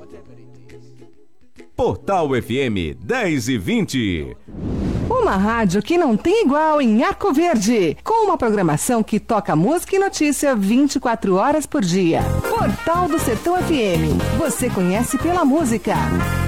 Portal FM 10:20. Uma rádio que não tem igual em Arco Verde, com uma programação que toca música e notícia 24 horas por dia. Portal do Sertão FM. Você conhece pela música.